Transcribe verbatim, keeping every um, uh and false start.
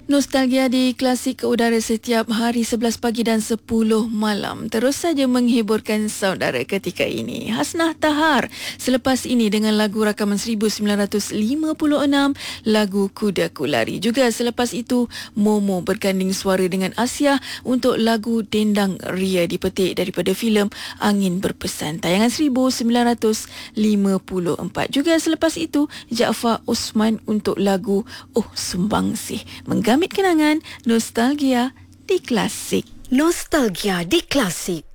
Nostalgia di Klasik ke udara setiap hari sebelas pagi dan sepuluh malam terus saja menghiburkan saudara ketika ini. Hasnah Tahar selepas ini dengan lagu rakaman seribu sembilan ratus lima puluh enam, lagu Kudaku Lari. Juga selepas itu Momo berganding suara dengan Asia untuk lagu Dendang Ria dipetik daripada filem Angin Berpesan tayangan seribu sembilan ratus lima puluh empat. Juga selepas itu Jaafar Osman untuk lagu Oh Sumbangsih. Menggamit kenangan nostalgia di Klasik. Nostalgia di Klasik.